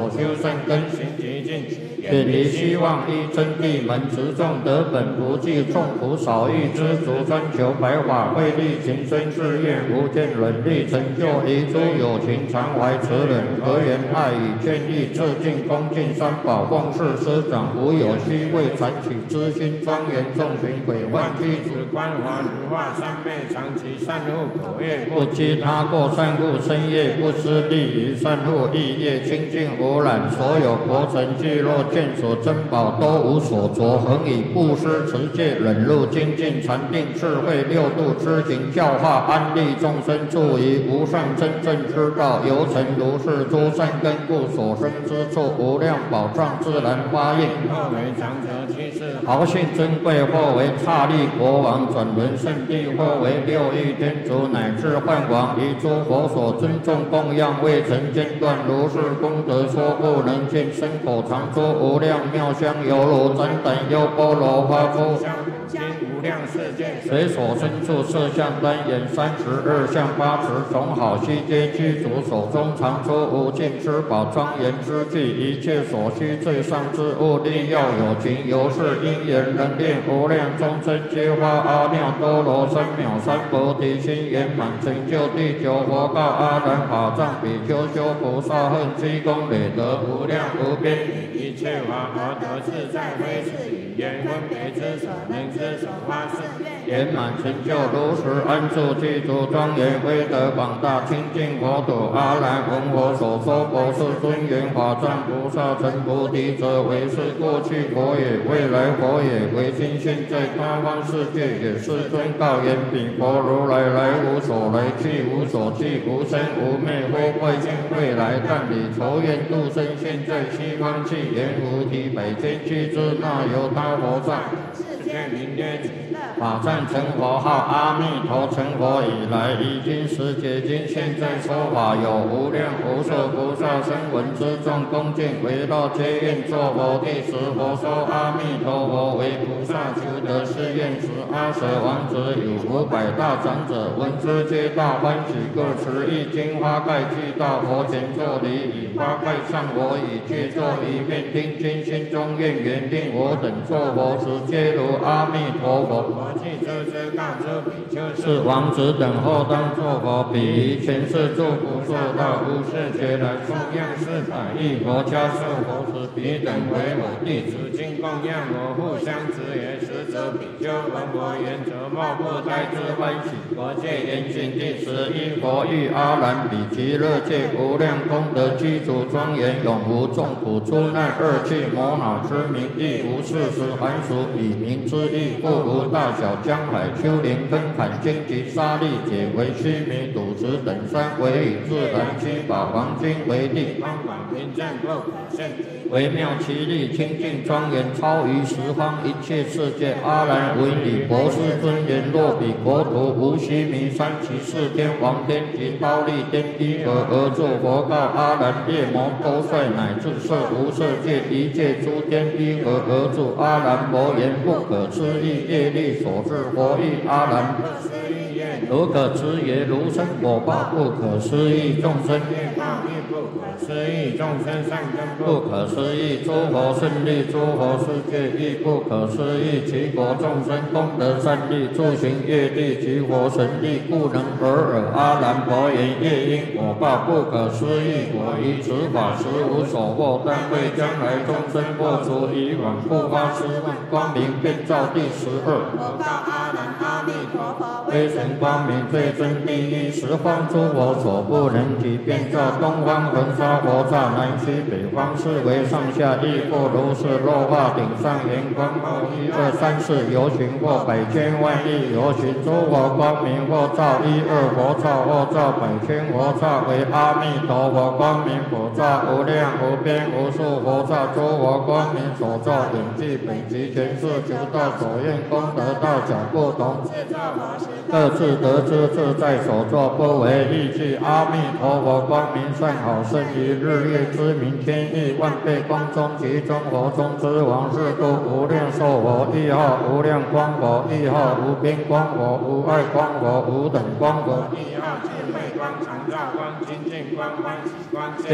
修身根行极尽，远离希望依真谛门，持众得本不计，众苦少欲知足，专求白法慧力，情深志愿无间伦理，成就遗诸有情，常怀慈忍，和颜爱语，劝义致敬，恭敬三宝，奉事师长，无有虚伪，传取知心庄严，众群鬼幻具子观华如化，三昧长期善护口业，不积他过，善护身业，不失利于善护意业，清净无染，所有国尘聚落见所珍宝都无所着，恒以布施持戒忍辱精进禅定智慧六度知行教化安利众生助于无上真正之道，由成如是诸善根故所生之处，无量宝藏自然发应。后为长者居士，豪信珍贵，或为刹利国王，转轮圣地，或为六欲天竺，乃至幻王，以诸佛所尊重供养，未曾间断。如是功德说不能尽，身口常说无量妙香，犹如展等优波罗花出经无量世界，随所身处色相单眼32相8持，种好悉皆具足，手中常出无尽之宝，庄严之具，一切所需最上之物，力要有情，由是因缘能令无量众生皆发阿耨多罗三藐三菩提心，圆满成就地球佛告阿难法藏比丘修菩萨恨积功累德无量无边，一切法而得自在，非是语言分别之所能之所发誓，圆满成就如实安住具足庄严威德广大清净国土，阿难闻我所说佛是尊严法藏菩萨成菩提者，为是过去佛也，未来佛也，为今现在他方世界也。世尊告言：彼佛如来来无所来，去无所去，无生无灭，非未见未来，但以仇怨度生，现在西方去，言无题百千俱之，那由他佛刹。世间名曰法藏成佛号阿弥陀，成佛以来，已经十劫经，现在说法有无量无数菩萨声闻之众恭敬围绕皆愿作佛。第十佛说阿弥陀佛为菩萨求得是愿时，阿舍王子有500大长者闻之皆大欢喜，各持一金花盖具到佛前作礼，以花盖上佛以具作一面，听经心中愿缘令我等作佛时，皆如阿弥陀佛。佛既知之，告知比丘是王子等后当作佛，彼于前世诸不受到无世劫来供养400亿佛，迦摄佛时，彼等为我弟子，今供养我互相持也。实则比丘闻佛言，则莫不胎之欢喜。佛戒严谨。第11佛欲阿难比其乐界无量功德具足庄严，永无众苦诸难恶趣魔恼之名，亦无事实含俗以名之意，故无大小江海丘陵根坎荆棘沙砾解为须弥赌石等山，为以自然七宝黄金为地，方广平正不可胜，微妙其力清净庄严，超于十方一切世界。阿难闻彼博士尊言：若彼国土无须弥山，其四天王天及忉利天依何而住？佛告阿难：夜魔多帅乃至色无色界一切诸天依何而住？阿难佛言：不可思议业力所致。佛欲阿难：如可知也。如生果报不可思议，众生业报亦不可思议，众生善根不可思议，诸佛胜利诸佛世界亦不可思议，其国众生功德善利，诸行业力及佛神力，故能尔尔。阿难佛言：业因果报不可思议，我于此法实无所获，但为将来众生破除以往不发施问，光明遍照第12。佛告阿难：阿弥陀佛威神光明最真第一，十方诸佛所不能及，遍照东方恒沙佛刹，南西北方四维上下亦复如是。落化顶上圆光，后1、2、3、4游行，或百千万亿游行，诸佛光明或照1、2佛刹，或照百千佛刹，为阿弥陀佛光明佛刹，无量无边无数佛刹，诸佛光明所照远近本及前世求道所愿功德大小不同，各自得知自在所作，不为意趣。阿弥陀佛光明善好，胜于日月之明，天亿万倍光中，其中佛中之王，是故无量寿佛亦号无量光佛，亦号无边光佛，无碍光佛，无等光佛，亦号智慧光、常照光、清净光、欢喜光。